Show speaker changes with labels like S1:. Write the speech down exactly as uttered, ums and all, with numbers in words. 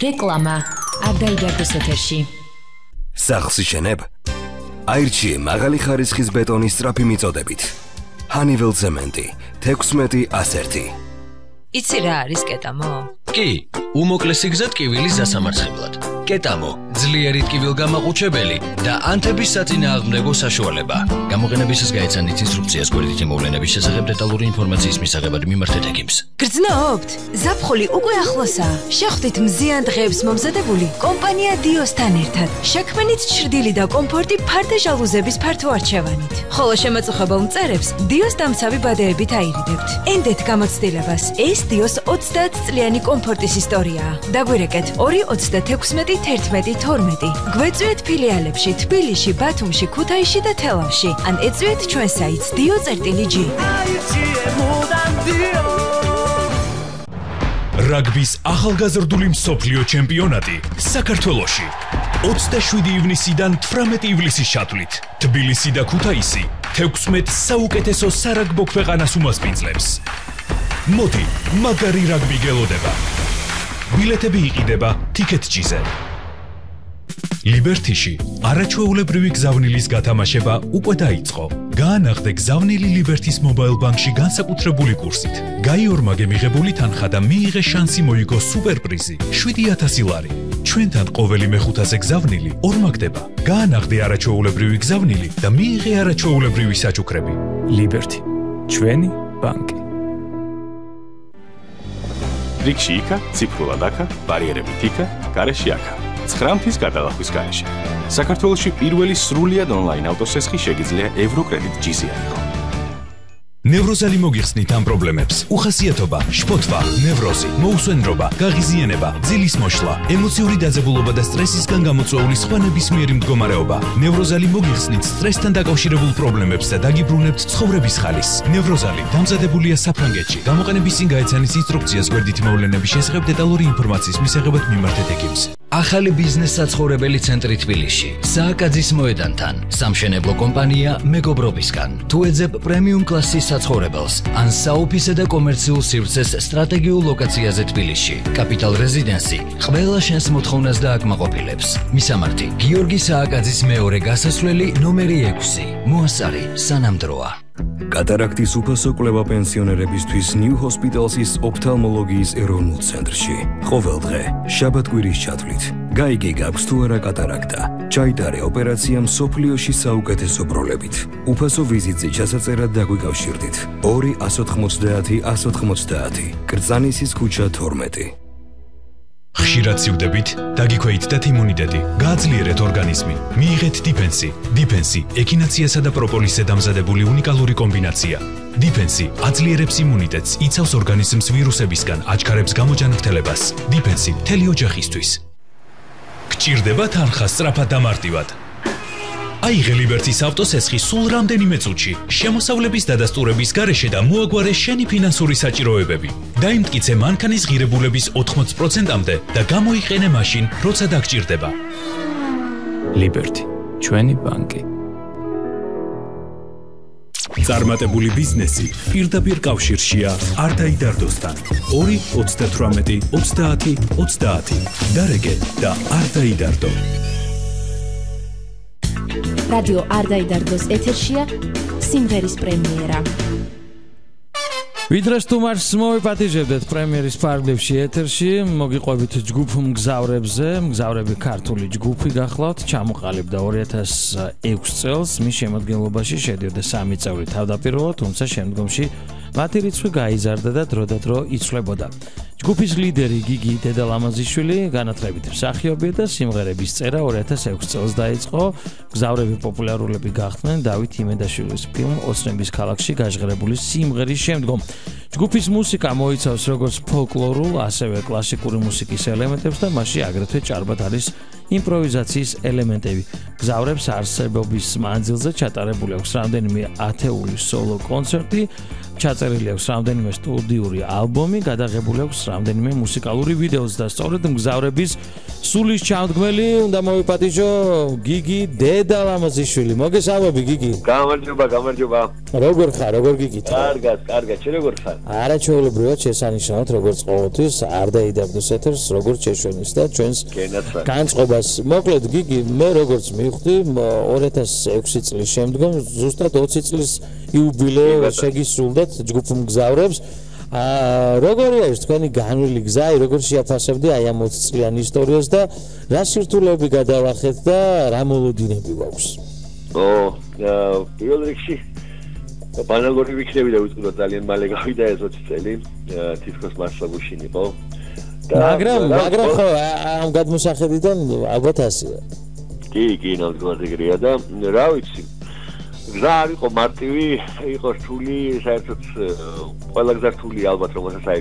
S1: რეკლამა არ დაიდარდეს ეთერში.
S2: სახლს იშენებ? აირჩიე მაღალი ხარისხის ბეტონის სწრაფი მიწოდებით. Honeywell ცემენტი თექვსმეტი ასერთი.
S1: იცი რა არის კეტამო?
S3: კი, უმოკლესი გზა ტკივილის დასამარცხებლად. კეტამო, ძლიერი ტკივილგამაყუჩებელი და ანთების საწინააღმდეგო საშუალება. გამოყენებისას გაეცანით ინსტრუქციას გვერდითი მოვლენების შესახებ დეტალური ინფორმაციის მისაღებად მიმართეთ ექიმს.
S1: გრძნობთ? ზაფხული უკვე ახლოსაა. შეხვდით მზიან დღეებს მომზადებული კომპანია დიოსთან ერთად. შექმნით ჩრდილი და კომფორტი ფარდა ჟალუზების ფართო არჩევანით. ხოლო შემაწუხებელ მწერებს დიოს დამცავი ბადეებით აირიდებთ. ენდეთ გამოცდილებას. ეს დიოს ოცდაათ წლიანი კომფორტის ისტორიაა. დაგვირეკეთ ორი ოცდათექვსმეტი თერთმეტი თორმეტი. გვეწვიეთ ფილიალებში თბილისში, ბათუმში, ქუთაისში და თელავში. ან ეწვიეთ ჩვენ საიტს dio.gi.
S4: რაგბის ახალგაზრდული მსოფლიო ჩემპიონატი საქართველოში ოცდაშვიდი ივნისიდან თვრამეტი ივლისის ჩათვლით. თბილისი და ქუთაისი თექვსმეტ საუკეთესო სარაგბო ქვეყანას უმასპინძლებს. მოდი, მაგარი რაგბი გელოდება. ბილეთები იყიდება TicketJet-ზე. ლიბერთიში არაჩვეულებრივი გზავნილის გათამაშება უკვე დაიწყო. გაანაღდე გზავნილი ლიბერთის მობაილ ბანკში განსაკუთრებული კურსით. გაიორმაგე მიღებული თანხა და მიიღე შანსი მოიგო სუპერპრიზი შვიდი ათასი ლარი. ჩვენთან ყოველი მეხუთაზე გზავნილი ორმაგდება. გაანაღდე არაჩვეულებრივი გზავნილი და მიიღე არაჩვეულებრივი საჩუქრები. ლიბერთი, ჩვენი ბანკი.
S5: რიგში იქა, ციფრულად აქა, ბარიერებით იქა, გარეში აქა. ცხრა მთის გადალახვის გარეშე. საქართველოში პირველი სრულიად ონლაინ ავტოსესხი შეგიძლია ევროკრედიტ ჯი-ზე აიღო.
S4: ნევროზალი მოგიხსნით ამ პრობლემებს. უხასიათობა, შფოთვა, ნევროზი, მოუსვენრობა, გაღიზიანება, ძილის მოშლა, ემოციური დაძაბულობა და სტრესისგან გამოწვეული სხვა ნებისმიერი მდგომარეობა. ნევროზალი მოგიხსნით სტრესთან დაკავშირებულ პრობლემებს და დაგიბრუნებთ ცხოვრების ხალისს. ნევროზალი დამზადებულია საფრანგეთში. გამოყენების წინ გაეცანით ინსტრუქციას გვერდითი მოვლენების შესახებ დეტალური ინფორმაციის მისაღებად მიმართეთ ექიმს.
S3: ახალი ბიზნეს საცხოვრებელი ცენტრი თბილისში. სააკაძის მოედანთან. სამშენებლო კომპანია მეგობრობისგან. თუ ეძებ პრემიუმ კლასის საცხოვრებელს ან საოფისე და კომერციულ სივრცეს სტრატეგიულ ლოკაციაზე თბილისში. კაპიტალ რეზიდენსი ყველა შენს მოთხოვნას დააკმაყოფილებს. მისამართი: გიორგი სააკაძის მეორე გასასვლელი ნომერი ექვსი. მოასწარი სანამდროა.
S2: კატარაქტის უფასო კვლევა პენსიონერებისთვის New Hospital's ოფთალმოლოგიის ეროვნულ ცენტრში. ყოველ დღე შაბათ-კვირის ჩათვლით. გაიგე გაქვს თუ არა კატარაქტა. ჩაიტარე ოპერაცია მსოფლიოში საუკეთესო ბროლებით. უფასო ვიზიტზე ჩასაწერად დაგვიკავშირდით. ორი ათას ოცდაათი ათას ოცდაათი. კრწანისის ქუჩა თორმეტი.
S4: ხშირად სივდებით, დაგიქვეითდეთ იმუნიტეტი, გააძლიერეთ ორგანიზმი, მიიღეთ დიფენსი. დიფენსი ექინაციასა და პროპოლისზე დამზადებული უნიკალური კომბინაცია. დიფენსი აძლიერებს იმუნიტეტს, იცავს ორგანიზმს ვირუსებისგან, აჩქარებს გამოჯანმრთელებას. დიფენსი მთელი ოჯახისთვის. გჭირდება თანხა სწრაფად და მარტივად. აიღე ლიბერთის ავტოსესხი სულ რამდენიმე წუთში, შემოსავლების დადასტურების გარეშე და მოაგვარე შენი ფინანსური საჭიროებები. დაიმტკიცე მანქანის ღირებულების ოთხმოცი პროცენტამდე და გამოიყენე მაშინ, როცა დაგჭირდება.
S6: ლიბერთი, ჩვენი ბანკი.
S4: წარმატებული ბიზნესი პირდაპირ კავშირშია არ დაიდარდოსთან. ორი ოცდათვრამეტი ოცდაათი ოცდაათი. დარეგე და არ დაიდარდო.
S7: რადიო არ დაიდარდოს ეთერშია სიმღერის პრემიერა.
S8: ვიდრე სტუმარს მოვიპატიჟებდეთ პრემიერის ფარგლებში ეთერში, მოგიყვებით ჯგუფ მგზავრებზე, მგზავრები ქართული ჯგუფი გახლავთ, ჩამოყალიბდა ორი ათას ექვსი წელს, მის შემადგენლობაში შედიოდა სამი წევრი თავდაპირველად, თუმცა შემდგომში მათი რიცხვი გაიზარდა და დროდადრო იცვლებოდა. ჯგუფის ლიდერი გიგი დედალამაზიშვილი განათლებით მსახიობია და სიმღერების წერა ორი ათას ექვსი წელს დაიწყო. მგზავრები პოპულარულები გახდნენ დავით იმედაშვილის ფილმ ოცნების ქალაქში გაჟღერებული სიმღერის შემდგომ. ჯგუფის მუსიკა მოიცავს როგორც ფოლკლორულ, ასევე კლასიკური მუსიკის ელემენტებს და მასში აგრეთვე ჭარბად არის იმპროვიზაციის ელემენტები. მგზავრებს არსებობის მანძილზე ჩატარებული აქვს რამდენიმე ათეული სოლო კონცერტი, ჩაწერილი აქვს რამდენიმე სტუდიური ალბომი, გადაღებული აქვს რამდენიმე მუსიკალური ვიდეოს და სწორედ მგზავრების სულის ჩამდგმელი უნდა მოვიპატიჟო გიგი დედალამაზიშვილი. მოგესალმები გიგი.
S9: გამარჯობა, გამარჯობა.
S8: როგორ ხარ, როგორ გიგით?
S9: კარგად, კარგად, შენ როგორ ხარ?
S8: არაჩვეულებრივად შესანიშნავად როგორც ყოველთვის არ დაიდაბდოს ეთერს როგორც შეშვენის და ჩვენს განწყობას. მოკლედ გიგი, მე როგორც მივხვდი ორი ათას ექვსი წლის შემდგომ ზუსტად ოცი წლის იუბილეო შეგისრულდათ ჯგუფ მგზავრებს. აა როგორია ეს თქვენი განვლილი გზა, როგორ შეაფასებდი აი ამ ოცი წლიან ისტორიას და რა სირთულეები გადავახეთ და რა მოლოდინები გვაქვს?
S9: ო, პირველ რიგში ბანალური ვიქნები და ვიტყოდო ძალიან მალე გავიდა ეს ოცი წელი, თითქოს მასშტაბში იყო.
S8: მაგრამ, მაგრამ ხო ამ გადმოსახედიდან ალბათ ასეა.
S9: კი, კი, ნამდვილად და რა ვიცი. გზა არ იყო მარტივი, იყო რთული, საერთოდ ყველა გზა რთული ალბათ, რომელსაც